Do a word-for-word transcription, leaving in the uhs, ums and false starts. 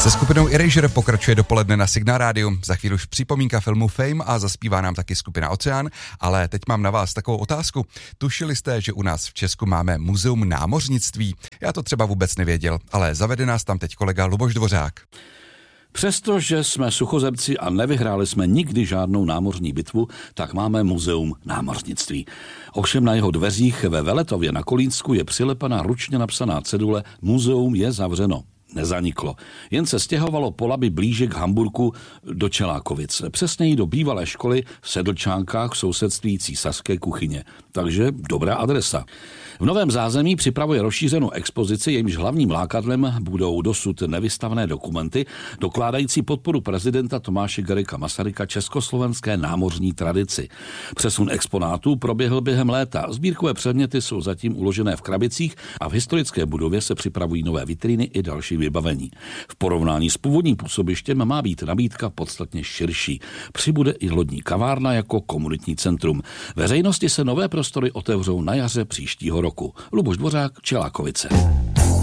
Se skupinou Erasure pokračuje dopoledne na Signál Rádiu. Za chvíli už připomínka filmu Fame a zaspívá nám taky skupina Oceán, ale teď mám na vás takovou otázku. Tušili jste, že u nás v Česku máme muzeum námořnictví? Já to třeba vůbec nevěděl, ale zavede nás tam teď kolega Luboš Dvořák. Přestože jsme suchozemci a nevyhráli jsme nikdy žádnou námořní bitvu, tak máme muzeum námořnictví. Ovšem na jeho dveřích ve Veletově na Kolínsku je přilepená ručně napsaná cedule Muzeum je zavřeno. Nezaniklo. Jen se stěhovalo po Labi blíže k Hamburku do Čelákovic. Přesněji do bývalé školy v Sedlčánkách v sousedství císařské kuchyně. Takže dobrá adresa. V novém zázemí připravuje rozšířenou expozici, jejímž hlavním lákadlem budou dosud nevystavené dokumenty, dokládající podporu prezidenta Tomáše Garrigua Masaryka československé námořní tradici. Přesun exponátů proběhl během léta. Sbírkové předměty jsou zatím uložené v krabicích a v historické budově se připravují nové vitríny i další vybavení. V porovnání s původním působištěm má být nabídka podstatně širší. Přibude i lodní kavárna jako komunitní centrum. Veřejnosti se nové prostory otevřou na jaře příštího roku. Luboš Dvořák, Čelákovice.